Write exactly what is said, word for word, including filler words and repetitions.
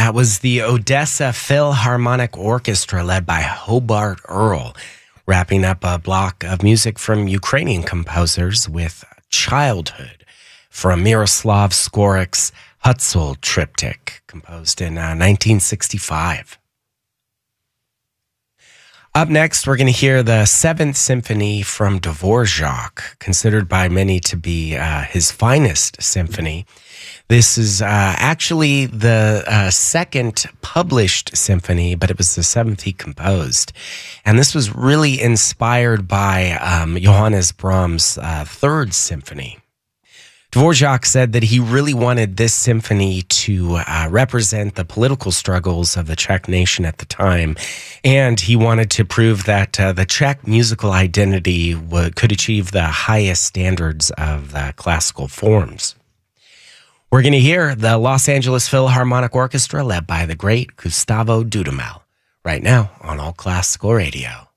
That was the Odessa Philharmonic Orchestra led by Hobart Earl, wrapping up a block of music from Ukrainian composers with Childhood from Miroslav Skorik's Hutzul Triptych, composed in uh, nineteen sixty-five. Up next, we're going to hear the Seventh Symphony from Dvorak, considered by many to be uh, his finest symphony. This is uh, actually the uh, second published symphony, but it was the seventh he composed. And this was really inspired by um, Johannes Brahms' uh, third symphony. Dvorak said that he really wanted this symphony to uh, represent the political struggles of the Czech nation at the time, and he wanted to prove that uh, the Czech musical identity w- could achieve the highest standards of the classical forms. We're going to hear the Los Angeles Philharmonic Orchestra led by the great Gustavo Dudamel right now on All Classical Radio.